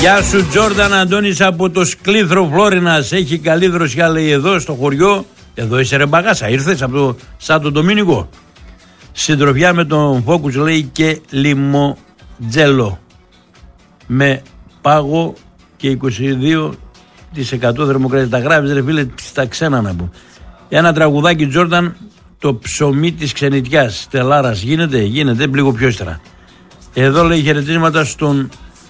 Γεια σου Τζόρνταν, Αντώνης από το Σκλήθρο Φλόρινας. Έχει καλή δροσιά λέει εδώ στο χωριό. Εδώ είσαι ρε μπαγάσα, ήρθες από το Σαν τον Ντομίνικο. Συντροφιά με τον Φόκους λέει και λιμοτζέλο. Με πάγο και 22% θερμοκρασία. Τα γράφεις ρε φίλε στα ξένα να πω. Ένα τραγουδάκι Τζόρνταν, το ψωμί της ξενιτιάς Στελάρας. Γίνεται λίγο πιο ύστερα. Εδώ λέει χαιρετίσματα στον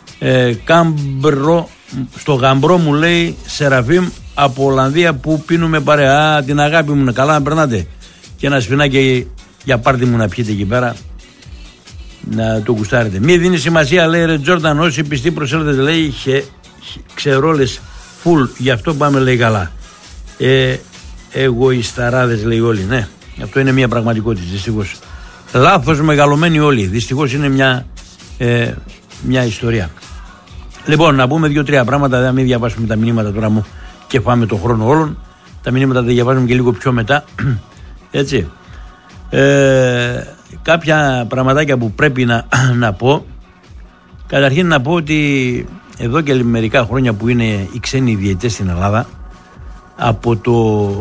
στο γαμπρό μου λέει Σεραφείμ από Ολλανδία που πίνουμε παρέα. Την αγάπη μου, καλά να περνάτε. Και ένα σφινάκι για πάρτι μου να πιείτε εκεί πέρα. Να το γουστάρετε. Μη δίνει σημασία λέει ρε Τζόρνταν, όσοι πιστοί προσέλθετε λέει ξερόλες φουλ. Γι' αυτό πάμε λέει καλά. Εγωισταράδες λέει όλοι. Ναι, αυτό είναι μια πραγματικότητα δυστυχώς. Λάθος μεγαλωμένοι όλοι. Δυστυχώς είναι μια ιστορία. Λοιπόν, να πούμε 2-3 πράγματα. Δεν μην διαβάσουμε τα μηνύματα τώρα μου και πάμε τον χρόνο όλων. Τα μηνύματα τα διαβάζουμε και λίγο πιο μετά. Έτσι. Κάποια πραγματάκια που πρέπει να πω. Καταρχήν να πω ότι εδώ και μερικά χρόνια που είναι οι ξένοι διαιτητές στην Ελλάδα, από το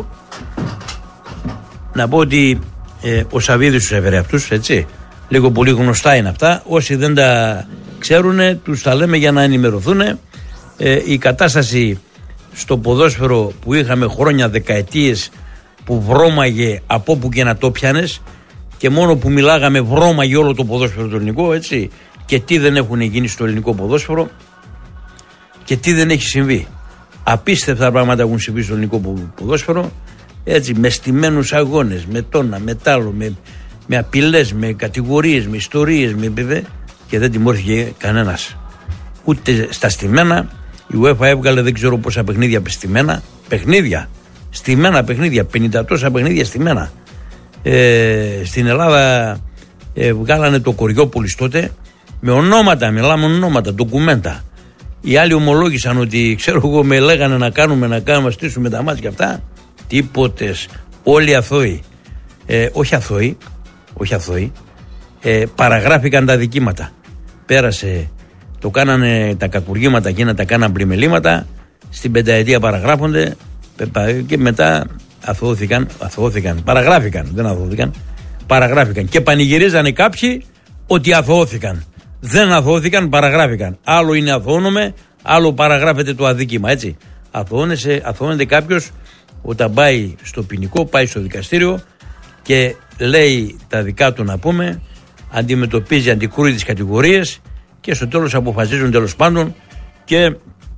να πω ότι ο Σαββίδης τους έφερε αυτούς, έτσι. Λίγο πολύ γνωστά είναι αυτά. Όσοι δεν τα ξέρουν, τους τα λέμε για να ενημερωθούν. Η κατάσταση στο ποδόσφαιρο που είχαμε χρόνια, δεκαετίες, που βρώμαγε από όπου και να το πιάνες, και μόνο που μιλάγαμε βρώμαγε όλο το ποδόσφαιρο το ελληνικό, έτσι. Και τι δεν έχουν γίνει στο ελληνικό ποδόσφαιρο και τι δεν έχει συμβεί. Απίστευτα πράγματα έχουν συμβεί στο ελληνικό ποδόσφαιρο, έτσι, με στημένους αγώνες, με τόνα, με τάλο, με απειλές, με κατηγορίες, με ιστορίες, και δεν τιμωρήθηκε κανένας. Ούτε στα στημένα. Η UEFA έβγαλε δεν ξέρω πόσα παιχνίδια στημένα. Στημένα παιχνίδια, 50 τόσα παιχνίδια στημένα. Στην Ελλάδα βγάλανε το Κοριόπολης τότε με ονόματα, μιλάμε ονόματα, ντοκουμέντα. Οι άλλοι ομολόγησαν ότι ξέρω εγώ με λέγανε να κάνουμε, να στήσουμε τα μάτια και αυτά. Τίποτες, όλοι αθώοι. Όχι αθώοι, παραγράφηκαν τα δικήματα. Πέρασε, το κάνανε τα κακουργήματα εκείνα, τα κάναν πλημελήματα, στην πενταετία παραγράφονται και μετά αθωώθηκαν, παραγράφηκαν, δεν αθωώθηκαν, παραγράφηκαν και πανηγυρίζανε κάποιοι ότι αθωώθηκαν. Δεν αθωώθηκαν, παραγράφηκαν. Άλλο είναι αθώνομε, άλλο παραγράφεται το αδίκημα, έτσι. Αθωώνεται κάποιος όταν πάει στο ποινικό, πάει στο δικαστήριο και λέει τα δικά του να πούμε, αντιμετωπίζει, αντικρούει τις κατηγορίες και στο τέλος αποφασίζουν τέλος πάντων και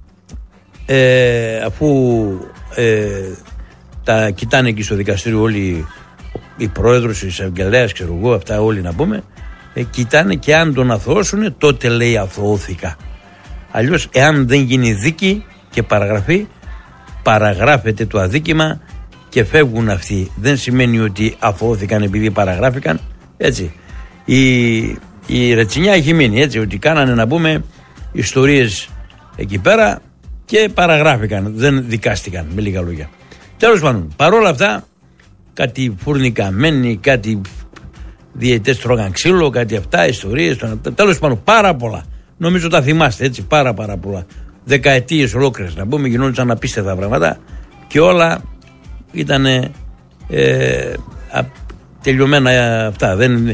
αφού τα κοιτάνε εκεί στο δικαστήριο όλοι οι πρόεδρος, οι εισαγγελέας, ξέρω εγώ, αυτά όλοι να πούμε, κοιτάνε και αν τον αθωώσουν τότε λέει αθωώθηκα. Αλλιώς εάν δεν γίνει δίκη και παραγραφή, παραγράφεται το αδίκημα και φεύγουν αυτοί. Δεν σημαίνει ότι αθωώθηκαν επειδή παραγράφηκαν, έτσι. Η ρετσινιά έχει μείνει, έτσι, ότι κάνανε να πούμε ιστορίες εκεί πέρα και παραγράφηκαν, δεν δικάστηκαν, με λίγα λόγια. Τέλος πάντων, παρόλα αυτά κάτι φουρνικαμένοι, κάτι διαιτητές τρώγαν ξύλο, κάτι αυτά, ιστορίες, τέλος πάντων πάρα πολλά. Νομίζω τα θυμάστε, έτσι, πάρα πολλά. Δεκαετίες ολόκληρες να πούμε, γινόντουσαν απίστευτα πράγματα και όλα ήταν τελειωμένα αυτά.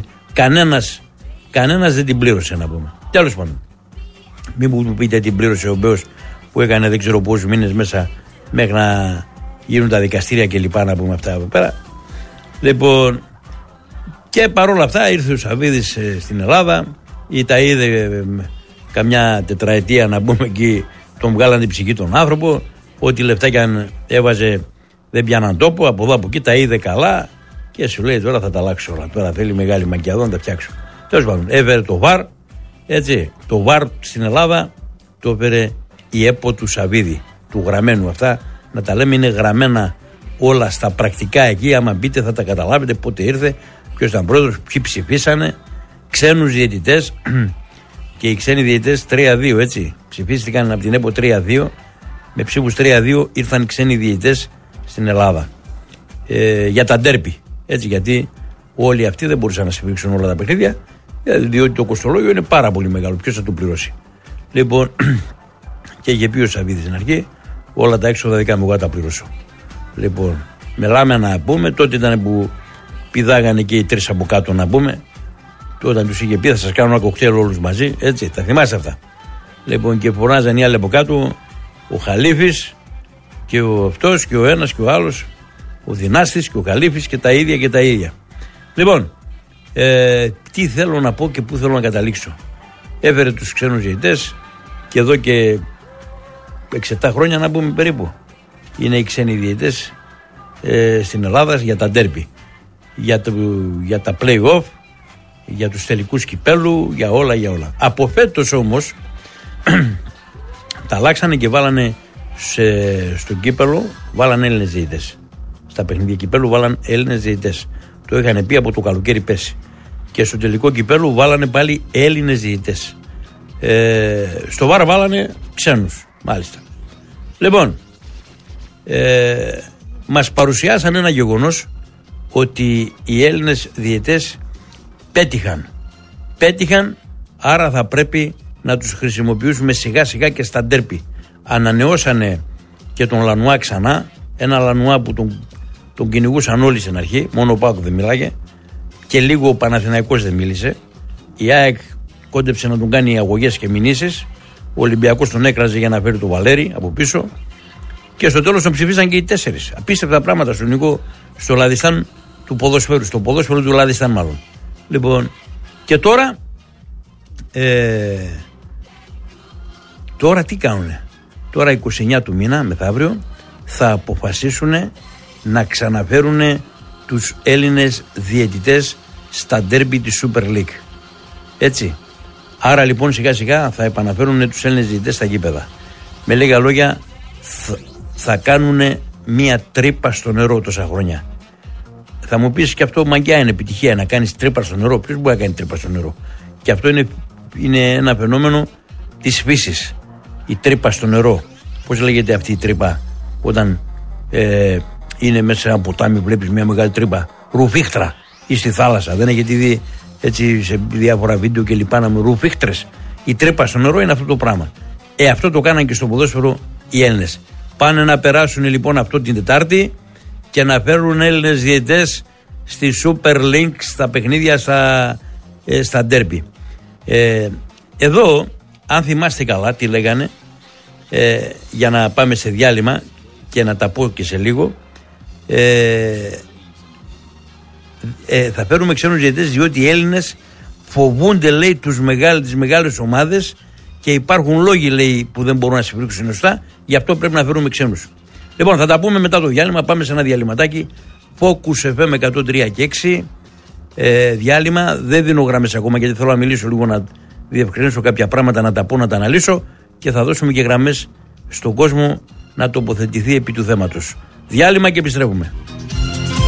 Κανένας δεν την πλήρωσε να πούμε. Τέλος πάντων, μην μου πείτε την πλήρωσε ο Μπέος που έκανε δεν ξέρω πόσους μήνες μέσα μέχρι να γίνουν τα δικαστήρια και λοιπά να πούμε αυτά εδώ πέρα. Λοιπόν, και παρόλα αυτά ήρθε ο Σαββίδης στην Ελλάδα, ή τα είδε καμιά τετραετία να πούμε εκεί, τον βγάλαν την ψυχή τον άνθρωπο, ό,τι λεφτάκια έβαζε δεν πιάναν τόπο, από εδώ από εκεί τα είδε καλά και σου λέει τώρα θα τα αλλάξω όλα, τώρα θέλει μεγάλη μακιαδό να τα φτιάξω. Τέλος πάντων, έφερε το ΒΑΡ, έτσι, το ΒΑΡ στην Ελλάδα το έφερε η ΕΠΟ του Σαββίδη, του γραμμένου. Αυτά να τα λέμε είναι γραμμένα όλα στα πρακτικά εκεί, άμα μπείτε θα τα καταλάβετε πότε ήρθε, ποιος ήταν πρόεδρος, ποιοι ψηφίσανε, ξένους διαιτητές και οι ξένοι διαιτητές 3-2, έτσι, ψηφίστηκαν από την ΕΠΟ 3-2, με ψήφους 3-2 ήρθαν οι ξένοι διαιτητές στην Ελλάδα για τα ντέρπι, έτσι, γιατί όλοι αυτοί δεν μπορούσαν να συμφίξουν όλα τα παιχνίδια, διότι το κοστολόγιο είναι πάρα πολύ μεγάλο, ποιος θα το πληρώσει. Λοιπόν, Και είχε πει ο Σαββίδης στην αρχή, όλα τα έξοδα δικά μου, εγώ τα πληρώσω. Λοιπόν, μιλάμε να πούμε, τότε ήταν που πηδάγανε και οι 3 από κάτω να πούμε. Όταν τους είχε πει, θα σας κάνω ένα κοκτέιλ όλους μαζί, έτσι, τα θυμάστε αυτά. Λοιπόν, και φωνάζαν οι άλλοι από κάτω, ο Χαλίφης και ο αυτός και ο ένας και ο άλλος, ο Δυνάστης και ο Χαλίφης και τα ίδια και τα ίδια. Λοιπόν, τι θέλω να πω και πού θέλω να καταλήξω. Έφερε τους ξένους διαιτητές και εδώ και 6-7 χρόνια να πούμε περίπου είναι οι ξένοι διαιτητές στην Ελλάδα για τα ντέρμπι, για τα play-off, για τους τελικούς κυπέλου, για όλα. Από φέτος όμως τα αλλάξανε και βάλανε στο κύπελο, βάλανε Έλληνες διαιτητές. Στα παιχνίδια κυπέλου βάλανε Έλληνες διαιτητές. Το είχαν πει από το καλοκαίρι πέρσι. Και στο τελικό κυπέλου βάλανε πάλι Έλληνες διαιτητές. Στο βάρα βάλανε ξένους, μάλιστα. Λοιπόν, μας παρουσιάσαν ένα γεγονός ότι οι Έλληνες διαιτητές πέτυχαν, άρα θα πρέπει να τους χρησιμοποιήσουμε σιγά σιγά και στα ντέρπι. Ανανεώσανε και τον Λανουά ξανά, ένα Λανουά που τον κυνηγούσαν όλοι στην αρχή, μόνο ο Πάκου δεν μιλάγε και λίγο ο Παναθηναϊκός δεν μίλησε. Η ΑΕΚ κόντεψε να τον κάνει αγωγές και μηνύσεις, ο Ολυμπιακός τον έκραζε για να φέρει το Βαλέρι από πίσω και στο τέλος τον ψηφίσαν και οι 4. Απίστευτα πράγματα στον Νικό, στο Λαδιστάν του ποδοσφαίρου, στο ποδόσφαιρο του Λαδιστάν μάλλον. Λοιπόν, και τώρα τι κάνουνε? Τώρα 29 του μήνα, μεθαύριο, θα αποφασίσουν να ξαναφέρουν τους Έλληνες διαιτητές στα ντέρμπι της Super League. Έτσι. Άρα λοιπόν σιγά σιγά θα επαναφέρουν τους Έλληνες διαιτητές στα γήπεδα. Με λίγα λόγια θα κάνουν μία τρύπα στο νερό τόσα χρόνια. Θα μου πεις και αυτό μαγκιά είναι επιτυχία να κάνεις τρύπα στο νερό. Ποιος μπορεί να κάνει τρύπα στο νερό? Και αυτό είναι ένα φαινόμενο της φύσης. Η τρύπα στο νερό. Πώς λέγεται αυτή η τρύπα όταν είναι μέσα σε ένα ποτάμι, βλέπεις μια μεγάλη τρύπα? Ρουφίχτρα. Ή στη θάλασσα. Δεν έχετε δει έτσι σε διάφορα βίντεο και λοιπά να με ρουφίχτρες? Η τρύπα στο νερό είναι αυτό το πράγμα. Αυτό το κάναν και στο ποδόσφαιρο οι Έλληνες. Πάνε να περάσουν λοιπόν αυτό την Τετάρτη και να φέρουν Έλληνες διαιτητές στη Super League, στα παιχνίδια στα ντέρμπι. Εδώ, αν θυμάστε καλά τι λέγανε, για να πάμε σε διάλειμμα και να τα πω και σε λίγο, θα φέρουμε ξένους διαιτητές διότι οι Έλληνες φοβούνται, λέει, τις μεγάλες ομάδες και υπάρχουν λόγοι, λέει, που δεν μπορούν να συμπλήξουν σωστά, γι' αυτό πρέπει να φέρουμε ξένους. Λοιπόν, θα τα πούμε μετά το διάλειμμα. Πάμε σε ένα διαλυματάκι. Focus FM 103 και 6. Διάλειμμα. Δεν δίνω γραμμές ακόμα γιατί θέλω να μιλήσω λίγο, να διευκρινίσω κάποια πράγματα, να τα πω, να τα αναλύσω και θα δώσουμε και γραμμές στον κόσμο να τοποθετηθεί επί του θέματος. Διάλειμμα και επιστρέφουμε.